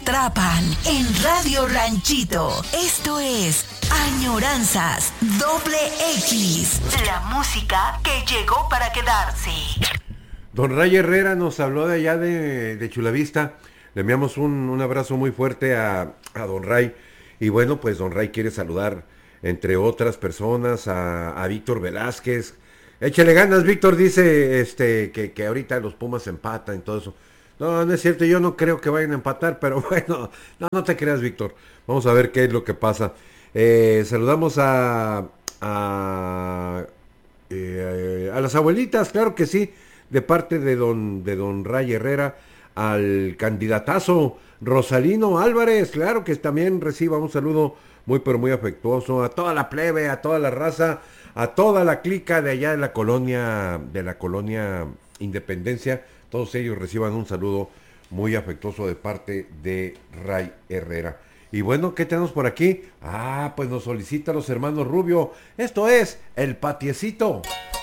atrapan en Radio Ranchito. Esto es Añoranzas XX. La música que llegó para quedarse. Don Ray Herrera nos habló de allá de Chulavista. Le enviamos un abrazo muy fuerte a Don Ray. Y bueno, pues Don Ray quiere saludar, entre otras personas, a Víctor Velázquez. Échale ganas, Víctor, dice que ahorita los Pumas empatan y todo eso. No, no es cierto, yo no creo que vayan a empatar, pero bueno, no te creas, Víctor. Vamos a ver qué es lo que pasa. Saludamos a las abuelitas, claro que sí, de parte de don Ray Herrera, al candidatazo Rosalino Álvarez, claro que también reciba un saludo muy pero muy afectuoso a toda la plebe, a toda la raza, a toda la clica de allá de la colonia Independencia. Todos ellos reciban un saludo muy afectuoso de parte de Ray Herrera. Y bueno, ¿qué tenemos por aquí? Pues nos solicita los hermanos Rubio. Esto es El Patiecito.